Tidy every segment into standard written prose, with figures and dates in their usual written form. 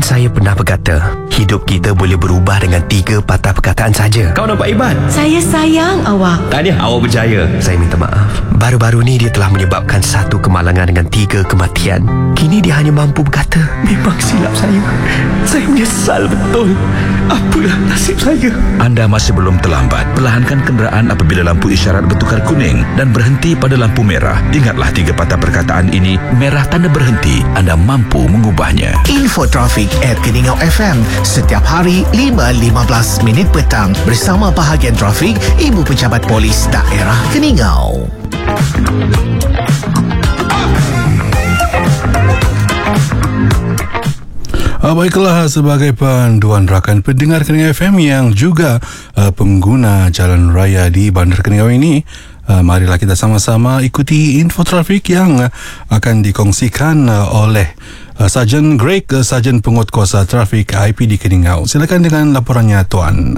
saya pernah berkata, hidup kita boleh berubah dengan 3 patah perkataan saja. Kau nampak hebat. Saya sayang awak. Tahniah, awak berjaya. Saya minta maaf. Baru-baru ni dia telah menyebabkan 1 kemalangan dengan 3 kematian. Kini dia hanya mampu berkata, memang silap saya. Saya menyesal betul. Apalah nasib saya. Anda masih belum terlambat. Perlahankan kenderaan apabila lampu isyarat bertukar kuning dan berhenti pada lampu merah. Ingatlah 3 patah perkataan ini. Merah tanda berhenti. Anda mampu mengubahnya. Info Trafik at Keningau FM setiap hari 5.15 minit petang bersama bahagian trafik Ibu Pejabat Polis Daerah Keningau. Baiklah, sebagai panduan rakan pendengar Keningau FM yang juga pengguna jalan raya di Bandar Keningau ini, marilah kita sama-sama ikuti info trafik yang akan dikongsikan oleh Sarjan Greg, Sarjan Penguatkuasa Trafik IPD Keningau. Silakan dengan laporannya, Tuan.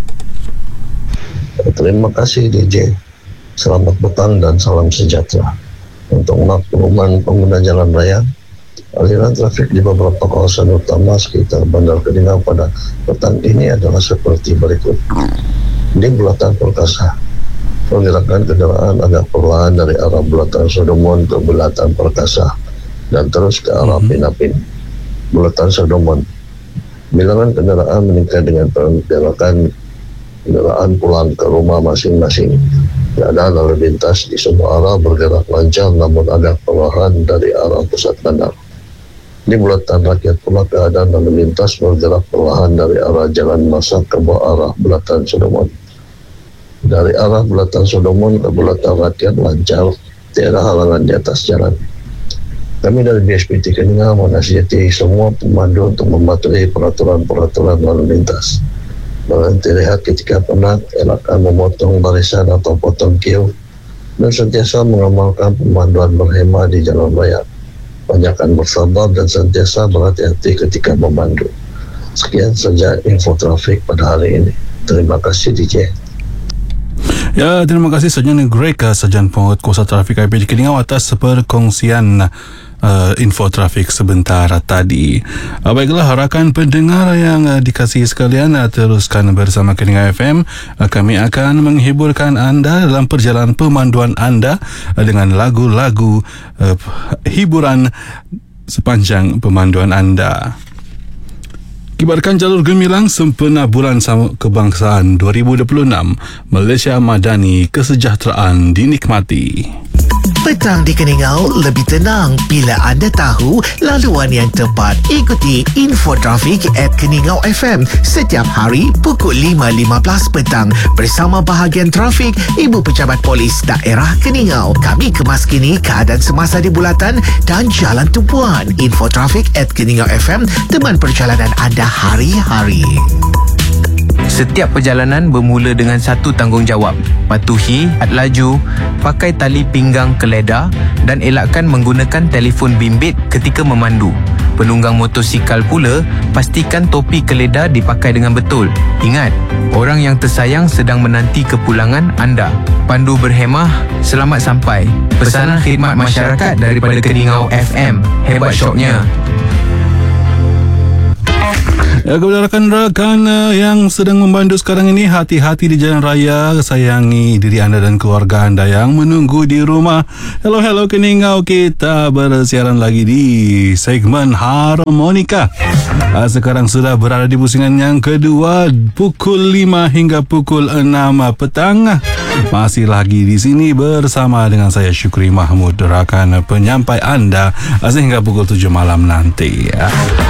Terima kasih DJ. Selamat petang dan salam sejahtera. Untuk makluman pengguna jalan raya, aliran trafik di beberapa kawasan utama sekitar Bandar Keningau pada petang ini adalah seperti berikut. Di Bulatan Perkasa, pergerakan kendaraan agak perlahan dari arah Bulatan Sodomon ke Bulatan Perkasa dan terus ke arah Pinapin. Bulatan Sodomon, bilangan kendaraan meningkat dengan pergerakan kendaraan pulang ke rumah masing-masing. Keadaan lalu lintas di semua arah bergerak lancar namun agak perlahan dari arah pusat bandar. Di Bulatan Rakyat pula keadaan lalu lintas bergerak perlahan dari arah Jalan Masak ke bawah arah Bulatan Sodomon. Dari arah Bulatan Sodomon ke Bulatan Rakyat lancar, tiada halangan di atas jalan. Kami dari BSPT Keningau menasihati semua pemandu untuk mematuhi peraturan-peraturan lalu lintas. Berhenti rehat ketika penat, elakkan memotong barisan atau potong kiu, dan sentiasa mengamalkan pemanduan berhema di jalan raya. Banyakkan bersabar dan sentiasa berhati-hati ketika memandu. Sekian saja info trafik pada hari ini. Terima kasih DJ. Ya, terima kasih Sarjan Greg, Sarjan Penguatkuasa Trafik IPD Keningau atas perkongsian info trafik sebentar tadi. Baiklah, rakan pendengar yang dikasihi sekalian, teruskan bersama Keningau FM. Kami akan menghiburkan anda dalam perjalanan pemanduan anda dengan lagu-lagu hiburan sepanjang pemanduan anda. Kibarkan jalur gemilang sempena Bulan Kebangsaan 2026, Malaysia Madani, kesejahteraan dinikmati. Petang di Keningau lebih tenang bila anda tahu laluan yang tepat. Ikuti info trafik at Keningau FM setiap hari pukul 5.15 petang bersama bahagian trafik Ibu Pejabat Polis Daerah Keningau. Kami kemas kini keadaan semasa di bulatan dan jalan tumpuan. Info trafik at Keningau FM, teman perjalanan anda hari-hari. Setiap perjalanan bermula dengan satu tanggungjawab. Patuhi had laju, pakai tali pinggang keledar dan elakkan menggunakan telefon bimbit ketika memandu. Penunggang motosikal pula, pastikan topi keledar dipakai dengan betul. Ingat, orang yang tersayang sedang menanti kepulangan anda. Pandu berhemah, selamat sampai. Pesanan khidmat masyarakat daripada Keningau FM. Hebat syoknya. Ya, kepada rakan-rakan yang sedang membantu sekarang ini, hati-hati di jalan raya, sayangi diri anda dan keluarga anda yang menunggu di rumah. Hello Keningau, kita bersiaran lagi di segmen Harmonika. Sekarang sudah berada di pusingan yang kedua, pukul 5 hingga pukul 6 petang. Masih lagi di sini bersama dengan saya Syukri Mahmud, rakan penyampai anda sehingga pukul 7 malam nanti ya.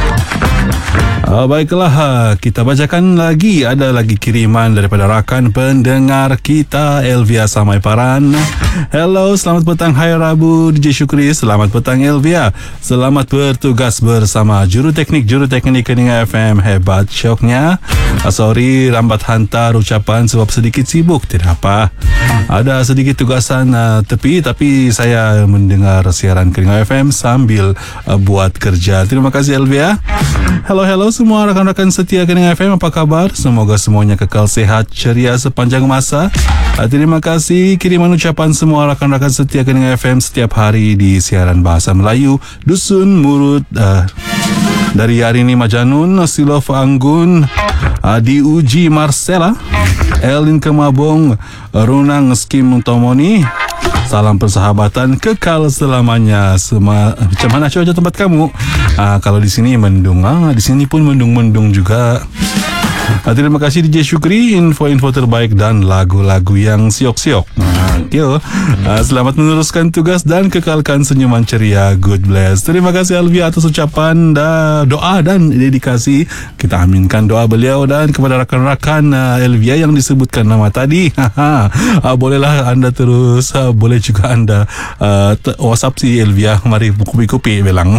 Baiklah, kita bacakan lagi. Ada lagi kiriman daripada rakan pendengar kita, Elvia Samaiparan. Hello, selamat petang, hai Rabu DJ Syukri. Selamat petang Elvia. Selamat bertugas bersama juruteknik Keningau FM. Hebat syoknya. Sorry lambat hantar ucapan sebab sedikit sibuk. Tidak apa, ada sedikit tugasan tepi, tapi saya mendengar siaran Keningau FM sambil buat kerja. Terima kasih Elvia. Hello semua rakan-rakan setia Keningau FM, apa kabar? Semoga semuanya kekal sehat, ceria sepanjang masa. Terima kasih kiriman ucapan semua rakan-rakan setia Keningau FM setiap hari di siaran bahasa Melayu Dusun Murut dari Arini Majanun, Silova Anggun, Adi Uji Marcella, Elin Kemabong, Runang Skim Tomoni. Salam persahabatan kekal selamanya. Macam mana cuaca tempat kamu? Kalau di sini mendung, di sini pun mendung-mendung juga. Terima kasih DJ Syukri, info-info terbaik dan lagu-lagu yang siok-siok. Selamat meneruskan tugas dan kekalkan senyuman ceria. Good bless. Terima kasih Elvia atas ucapan doa dan dedikasi. Kita aminkan doa beliau dan kepada rakan-rakan Elvia yang disebutkan nama tadi. Bolehlah anda terus, boleh juga anda WhatsApp si Elvia. Mari kupi-kupi belang.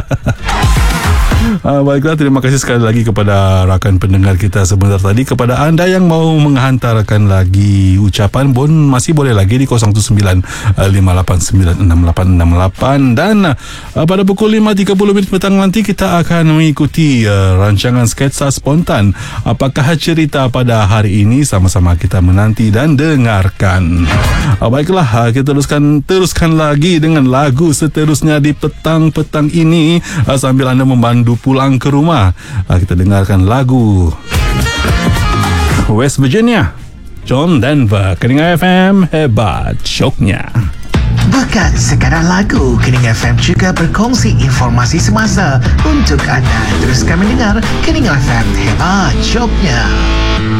Baiklah, terima kasih sekali lagi kepada rakan pendengar kita sebentar tadi. Kepada anda yang mau menghantarkan lagi ucapan pun masih boleh lagi di 019-589-6868. Dan pada pukul 5.30 petang nanti kita akan mengikuti rancangan sketsa spontan. Apakah cerita pada hari ini? Sama-sama kita menanti dan dengarkan. Baiklah, kita teruskan lagi dengan lagu seterusnya di petang-petang ini sambil anda memandu pulang ke rumah. Kita dengarkan lagu West Virginia, John Denver, Keningan FM, hebat syoknya. Bukan sekadar lagu, Keningan FM juga berkongsi informasi semasa untuk anda. Teruskan mendengar Keningan FM, hebat syoknya.